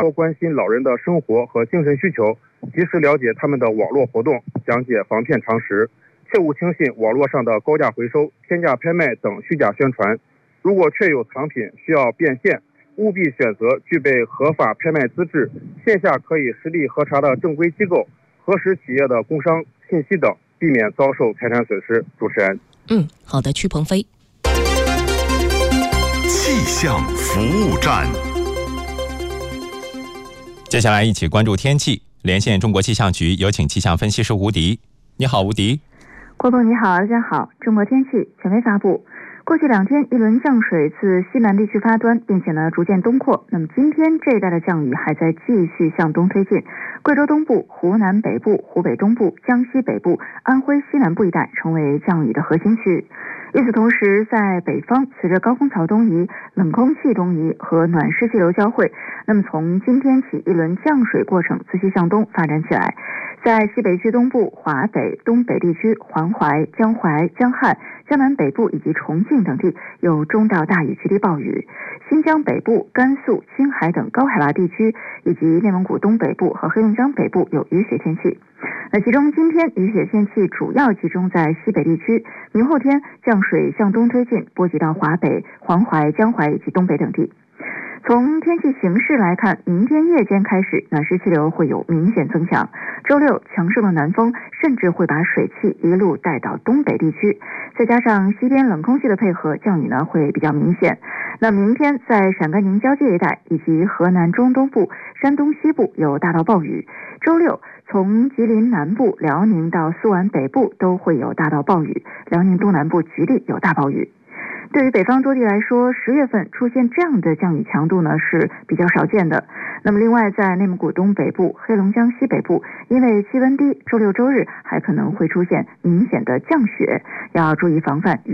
多关心老人的生活和精神需求，及时了解他们的网络活动，讲解防骗常识，切勿轻信网络上的高价回收、天价拍卖等虚假宣传。如果确有藏品需要变现，务必选择具备合法拍卖资质、线下可以实地核查的正规机构，核实企业的工商信息等，避免遭受财产损失。主持人。 好的，曲鹏飞。 气象服务站， 接下来一起关注天气。连线中国气象局，有请气象分析师吴迪。你好，吴迪。 郭鹏你好，大家好。中国天气权威发布。过去2天，一轮降水自西南地区发端，并且逐渐东扩。那么今天这一带的降雨还在继续向东推进，贵州东部、湖南北部、湖北东部、江西北部、安徽西南部一带成为降雨的核心区域。与此同时，在北方，随着高空槽东移、冷空气东移和暖湿气流交汇，那么从今天起，一轮降水过程自西向东发展起来。在西北区东部、华北、东北地区、黄淮、江汉、江南北部以及重庆等地有中到大雨、局地暴雨。新疆北部、甘肃、青海等高海拔地区以及内蒙古东北部和黑龙江北部有雨雪天气。其中今天雨雪天气主要集中在西北地区，明后天降水向东推进，波及到华北、黄淮、江淮以及东北等地。从天气形势来看，明天夜间开始，暖湿气流会有明显增强。周六，强盛的南风甚至会把水汽一路带到东北地区，再加上西边冷空气的配合，降雨会比较明显。那明天在陕甘宁交界一带以及河南中东部、山东西部有大到暴雨。周六，从吉林南部、辽宁到苏皖北部都会有大到暴雨，辽宁东南部局地有大暴雨。对于北方多地来说，10月份出现这样的降雨强度是比较少见的。那么另外，在内蒙古东北部、黑龙江西北部，因为气温低，周六周日还可能会出现明显的降雪，要注意防范雨